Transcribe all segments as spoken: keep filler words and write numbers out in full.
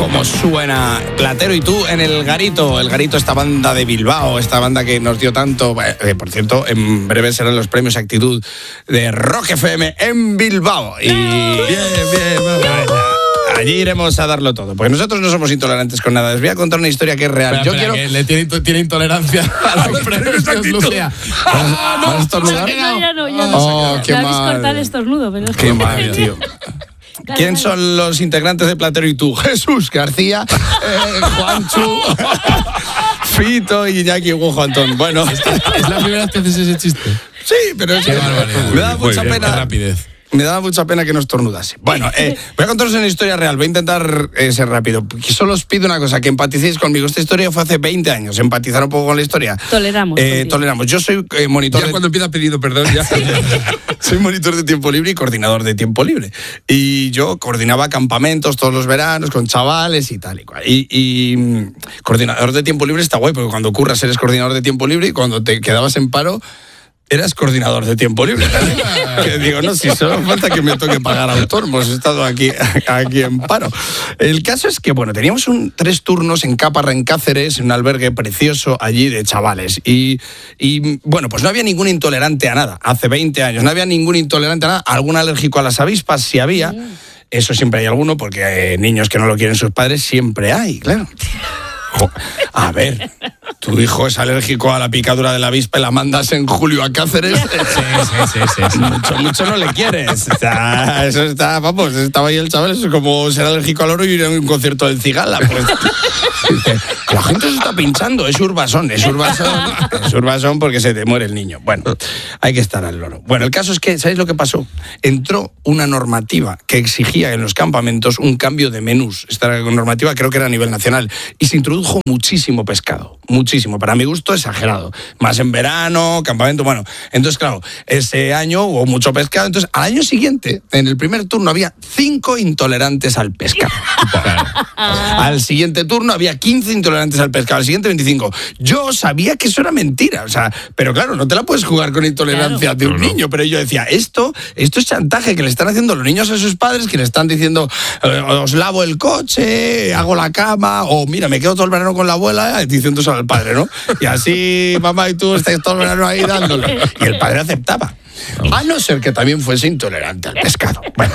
Cómo suena Platero y tú en el Garito. El Garito, esta banda de Bilbao, esta banda que nos dio tanto. Eh, por cierto, en breve serán los premios Actitud de Rock F M en Bilbao. Y bien, bien, vamos. Allí iremos a darlo todo, porque nosotros no somos intolerantes con nada. Les voy a contar una historia que es real. Espera, Yo espera, quiero... que le tiene, tiene intolerancia a los premios de Lucía. Ah, no, ¿vas a estornudar? No, ya no, ya no. Oh, qué Me habéis mal. cortado el estornudo, pero es que... Qué mal, tío. Dale, ¿Quién dale. son los integrantes de Platero y tú? Jesús García, eh, Juanchu, Fito y Iñaki Hugo Antón. Bueno, ¿Es la primera vez que haces ese chiste? sí, pero es Qué que barbaridad. me da Muy mucha bien, pena. qué rapidez. Me daba mucha pena que no estornudase. Bueno, eh, voy a contaros una historia real. Voy a intentar eh, ser rápido. Solo os pido una cosa, que empaticéis conmigo. Esta historia fue hace veinte años. Empatizar un poco con la historia. Toleramos. Eh, contigo. toleramos. Yo soy eh, monitor Ya de... cuando empieza pedido perdón, ya. Soy monitor de tiempo libre y coordinador de tiempo libre. Y yo coordinaba campamentos todos los veranos con chavales y tal y cual. Y, y mm, coordinador de tiempo libre está guay, porque cuando curras eres coordinador de tiempo libre y cuando te quedabas en paro eras coordinador de tiempo libre. Que digo, no, si solo falta que me toque pagar autónomos, he estado aquí, aquí en paro. El caso es que, bueno, teníamos un, tres turnos en Caparra, en Cáceres, en un albergue precioso allí de chavales. Y, y, bueno, pues no había ningún intolerante a nada. Hace veinte años no había ningún intolerante a nada. Algún alérgico a las avispas, sí había. Eso siempre hay alguno, porque eh, niños que no lo quieren sus padres siempre hay, claro. Jo, a ver, tu hijo es alérgico a la picadura de la avispa y la mandas en julio a Cáceres. Sí, sí, sí, sí, sí. Mucho, mucho no le quieres. Está, eso está, vamos, estaba ahí el chaval, eso es como ser alérgico al oro y ir a un concierto del Cigala. Pues, dice, la gente se está pinchando, es urbasón, es urbasón, es urbasón porque se te muere el niño. Bueno, hay que estar al loro. Bueno, el caso es que, ¿sabéis lo que pasó? Entró una normativa que exigía en los campamentos un cambio de menús. Esta normativa creo que era a nivel nacional. Y se introdujo muchísimo pescado, muchísimo, para mi gusto exagerado, más en verano, campamento, bueno, entonces claro, ese año hubo mucho pescado, entonces al año siguiente, en el primer turno había cinco intolerantes al pescado, al siguiente turno había quince intolerantes al pescado, al siguiente veinticinco, yo sabía que eso era mentira, o sea, pero claro, no te la puedes jugar con intolerancia Claro. de un niño, pero yo decía, esto, esto es chantaje que le están haciendo los niños a sus padres, que le están diciendo, eh, os lavo el coche, hago la cama, o mira, me quedo todo el verano con la abuela, diciendo eso al padre, ¿no? Y así mamá y tú estáis todo el verano ahí dándole. Y el padre aceptaba. A no ser que también fuese intolerante al pescado. Bueno.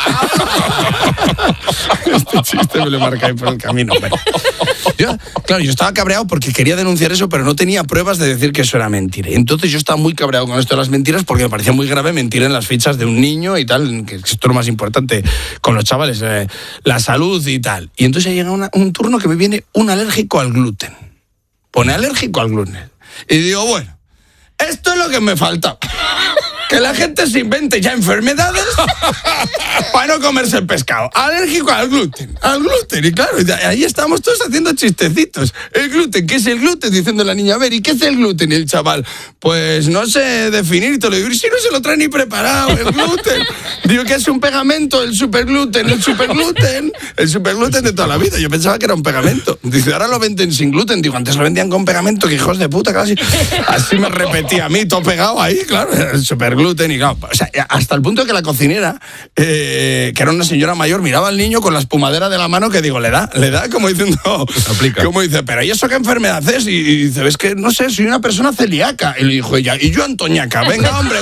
Este chiste me lo marca ahí por el camino. Bueno. Yo, claro, yo estaba cabreado porque quería denunciar eso, pero no tenía pruebas de decir que eso era mentira. Y entonces yo estaba muy cabreado con esto de las mentiras porque me parecía muy grave mentir en las fichas de un niño y tal, que esto es lo más importante con los chavales, eh, la salud y tal. Y entonces llega una, un turno que me viene un alérgico al gluten. Pone alérgico al gluten. Y digo, bueno, esto es lo que me falta. Que la gente se invente ya enfermedades para no comerse el pescado. Alérgico al gluten, al gluten. Y claro, ahí estamos todos haciendo chistecitos. El gluten, ¿qué es el gluten? Diciendo la niña, a ver, ¿y qué es el gluten? Y el chaval, pues no sé definir. Y te lo digo, y si no se lo trae ni preparado, el gluten. Digo que es un pegamento, el supergluten, el supergluten. El supergluten de toda la vida. Yo pensaba que era un pegamento. Dice, ahora lo venden sin gluten. Digo, antes lo vendían con pegamento, que hijos de puta, casi. Así me repetía a mí, todo pegado ahí, claro, el supergluten. Y claro, o sea, hasta el punto que la cocinera, eh, que era una señora mayor, miraba al niño con la espumadera de la mano, que digo, le da, le da, como diciendo, Aplica. como dice, pero ¿y eso qué enfermedad es? Y, y dice, ves que, no sé, soy una persona celíaca. Y le dijo ella, y yo antoñaca, venga, hombre,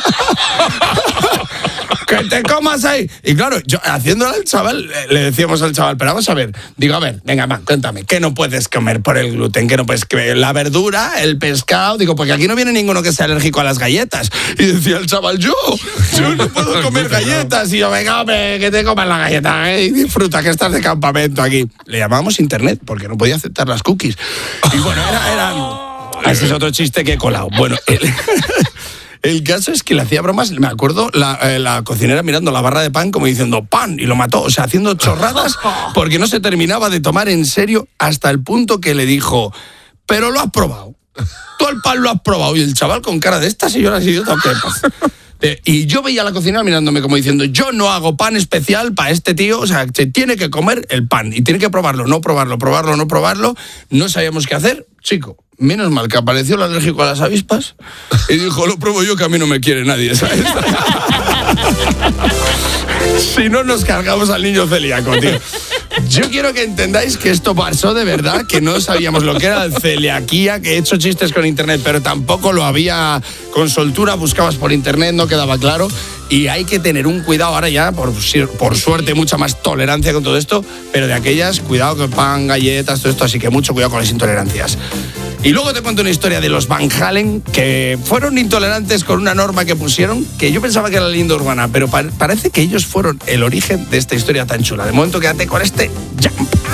que... que te comas ahí. Y claro, yo haciéndole al chaval, le decíamos al chaval, pero vamos a ver, digo, a ver, venga, va, cuéntame, ¿qué no puedes comer por el gluten? ¿Qué no puedes comer? La verdura, el pescado, digo, porque aquí no viene ninguno que sea alérgico a las galletas. Y decía el chaval, yo, yo no puedo comer galletas. Y yo, venga, hombre, que te comas la galleta, ¿eh? Y disfruta que estás de campamento aquí. Le llamábamos internet, porque no podía aceptar las cookies. Y bueno, era... era... Ese es otro chiste que he colado. Bueno, el... El caso es que le hacía bromas, me acuerdo, la, eh, la cocinera mirando la barra de pan como diciendo ¡pan! Y lo mató, o sea, haciendo chorradas porque no se terminaba de tomar en serio hasta el punto que le dijo, pero lo has probado, tú el pan lo has probado. Y el chaval con cara de esta señora es idiota, ¿qué pasa? Eh, y yo veía a la cocinera mirándome como diciendo, yo no hago pan especial para este tío, o sea, se tiene que comer el pan y tiene que probarlo, no probarlo, probarlo, no probarlo. No sabíamos qué hacer, chico. Menos mal que apareció el alérgico a las avispas y dijo, lo pruebo yo que a mí no me quiere nadie, ¿sabes? Si no nos cargamos al niño celíaco, tío. Yo quiero que entendáis que esto pasó de verdad, que no sabíamos lo que era la celiaquía, que he hecho chistes con internet, pero tampoco lo había con soltura, buscabas por internet, no quedaba claro. Y hay que tener un cuidado ahora ya, por, por suerte, mucha más tolerancia con todo esto, pero de aquellas, cuidado con pan, galletas, todo esto, así que mucho cuidado con las intolerancias. Y luego te cuento una historia de los Van Halen, que fueron intolerantes con una norma que pusieron, que yo pensaba que era la leyenda urbana, pero pa- parece que ellos fueron el origen de esta historia tan chula. De momento quédate con este Jump.